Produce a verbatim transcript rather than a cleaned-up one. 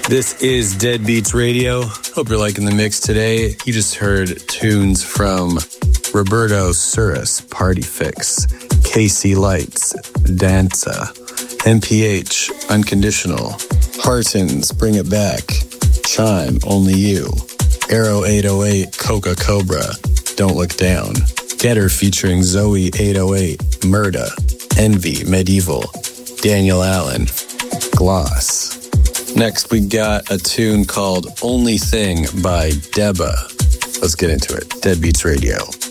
This is Dead Beats Radio. Hope you're liking the mix today. You just heard tunes from Roberto Suris, Party Fix, Casey Lights, Danza, M P H, Unconditional, Hartons, Bring It Back, Chime, Only You, Arrow eight oh eight, Coca Cobra, Don't Look Down, Getter featuring Zoe eight oh eight, Murda, Envy, Medieval, Daniel Allen, Gloss. Next, we got a tune called Only Thing by Deba. Let's get into it. Dead Beats Radio.